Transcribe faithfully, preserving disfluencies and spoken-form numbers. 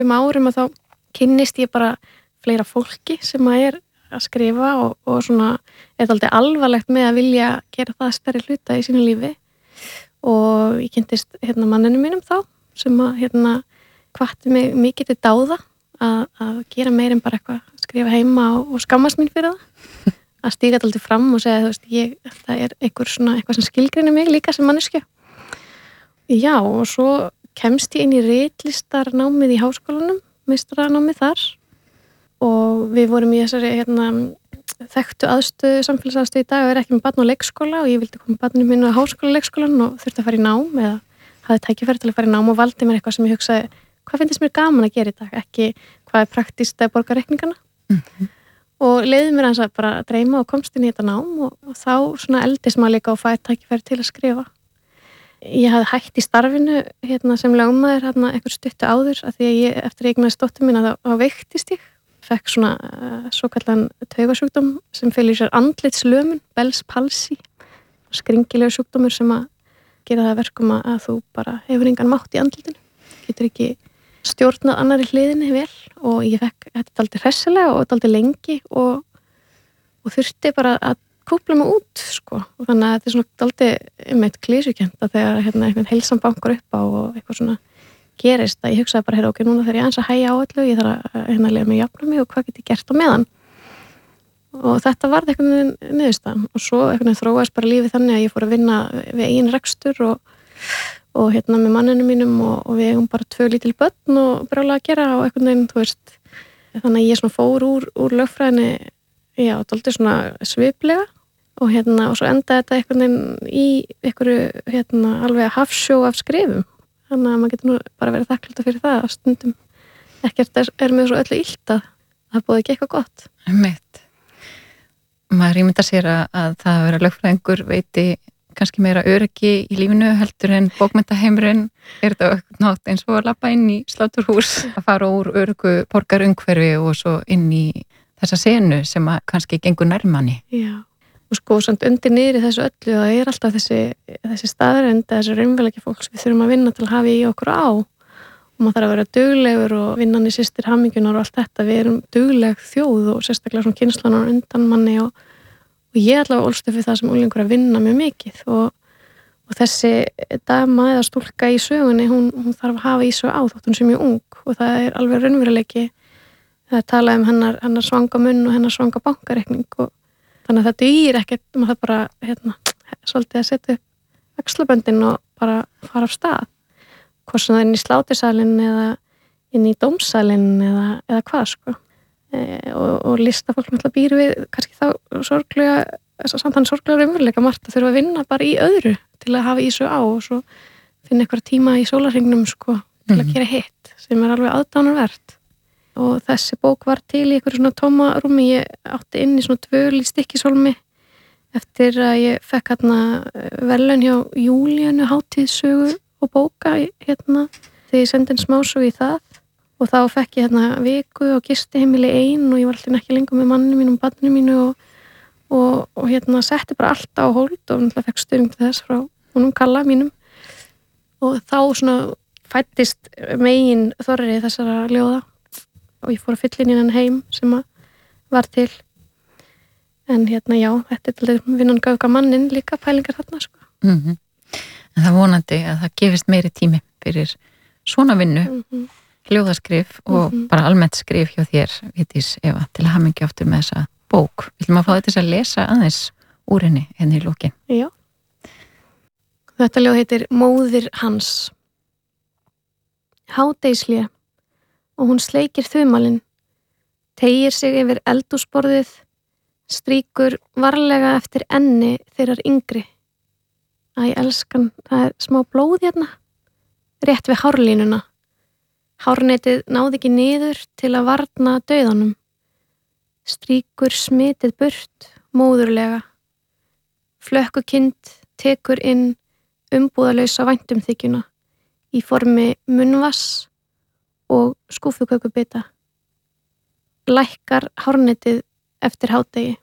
um árum að þá kynnist ég bara fleira fólki sem að er að skrifa og, og svona er aldrei alvarlegt með að vilja gera það stærri hluta í sínu lífi og ég kynntist hérna manninu mínum þá sem að hérna hvatti mig mikið til dáða að, að gera meir en bara eitthvað, skrifa heima og, og skammast mín fyrir það að stíga þetta alltaf fram og segja þú veist, ég, það er einhver svona eitthvað sem skilgreinir mig líka sem manneskja. Já, og svo kemst ég inn í ritlistarnámið í háskólanum, meistaranámið þar og við vorum í þessari hérna, þekktu aðstöðu, samfélagsaðstöðu í dag og er ekki með barn á leikskóla og ég vildi koma barninu mínu á háskóla leikskólan og þurfti að fara í nám eða hafði tækifæri til að fara í nám og valdi mér eitthvað sem ég hugsaði, hvað finnst mér gaman að gera í dag, ekki hvað er praktískt að borga reikningana. Mm-hmm. Og leiði mér að bara dreyma og komst inn í þetta nám og, og þá svona eldist maður líka og fæði tækifæri til að skrifa. Ég hafði hætt í starfinu hérna, sem lögmaður hérna, eitthvað stuttu áður af því að ég, eftir að eignaðist dóttur mína þá, þá veiktist ég. Fekk svona uh, svokallan taugasjúkdóm sem felur í sér andlitslömun, Bell's palsy, skringilega sjúkdómur sem að gera það verkum að þú bara hefur engan mátt í andlitinu. Getur ekki stjórnað annari hliðinni vel og ég fekk þetta dálítið hressilega og dálítið lengi og, og þurfti bara að kúpla mig út sko og þannig að þetta er svona dálítið um eitt klísukent að þegar hérna einhvern heilsan bankar upp á og eitthvað svona gerist að ég hugsaði bara, heyra ok, núna þegar ég aðeins að hægja á öllu, ég þarf að hérna lega mig jafna mig og hvað get ég gert á meðan og þetta varð eitthvað niðurstaðan og svo eitthvað þróaðist bara lífið þannig að ég fór að vinna við eigin rekstur og og hérna með manninu mínum og, og við eigum bara tvö lítil börn og brjálega að gera og eitthvað neginn, þú veist þannig að ég svona fór úr, úr lögfræðinni já, dálítið svona sviplega og hérna, og svo endaði þetta eitthvað neginn í einhverju hérna alveg hafsjó af skrifum þannig að maður getur nú bara verið þakkláttur fyrir það að stundum ekkert er, er með svo öllu illt að það búið ekki eitthvað gott. Mitt. Maður ímynda sér að, að það að vera lögfræðingur veiti kannski meira öryggi í lífinu heldur en bókmenntaheimurinn er þetta nátt eins og að labba inn í sláturhús að fara úr öryggu borgarumhverfi og svo inn í þessa senu sem að kannski gengur nærmanni. Já, og sko samt undir niður í þessu öllu það er alltaf þessi, þessi staðrend þessi raunveruleiki fólks við þurfum að vinna til að hafa í okkur á og maður þarf að vera duglegur og vinnan í systir hammingjunar og allt þetta, við erum dugleg þjóð og sérstaklega svona kynslanar undan manni og og ég allavega ólstu fyrir það sem unglingur að vinna mjög mikið og, og þessi dama eða stúlka í sögunni hún, hún þarf að hafa í svo á þótt hún sé mjög ung og það er alveg raunveruleiki það er talað um hennar, hennar svanga munn og hennar svanga bankareikning og þannig að það dugir ekkert, maður þarf bara hérna, svolítið að setja upp axlaböndin og bara fara af stað hvort sem það er inn í slátursalinn eða inn í dómsalinn eða, eða hvað sko og, og listafólk náttúrulega býr við kannski þá sorglega samt hann sorglega raunveruleika margt að þurfa að vinna bara í öðru til að hafa í svo á og svo finna einhverja tíma í sólarhringnum sko til að gera hitt sem er alveg aðdánarvert og þessi bók var til í einhverju svona tómarúmi ég átti inn í svona dvöl í Stykkishólmi eftir að ég fekk hérna verðlaun hjá Júlíönu hátíðsögu og bóka hérna þegar ég sendi en smásögu í það og þá fekk ég hérna viku og gistiheimili ein og ég var alltaf ekki lengur með manninu mínu og barninu mínu og, og, og hérna setti bara allt á hold og náttúrulega fekk stuðning til þess frá honum Kalla mínum og þá svona fættist megin þorri þessara ljóða og ég fór að fylla inn í hennan heim sem að var til en hérna já, þetta er til vinnan gauka mannin líka pælingar þarna sko. Mm-hmm. En það vonandi að það gefist meiri tími fyrir svona vinnu mm-hmm. ljóðaskrif og mm-hmm. bara almennt skrif hjá þér, Vigdís Eva, til að hamingja aftur með þessa bók. Viljum að fá þetta að lesa aðeins úr henni henni í lokin? Já. Þetta ljóð heitir Móðir hans. Hádegishlé og hún sleikir þumalinn, teygir sig yfir eldhúsborðið, strýkur varlega eftir enni þeirrar yngri. Æ, elskan, það er smá blóð hérna, rétt við hárlínuna. Hárnetið náði ekki niður til að varna dauðanum. Strýkur smitið burt, móðurlega. Flökkukind tekur inn umbúðalausa væntumþykjuna í formi munnvass og skúfukökubita. Lækkar hárnetið eftir hádegi.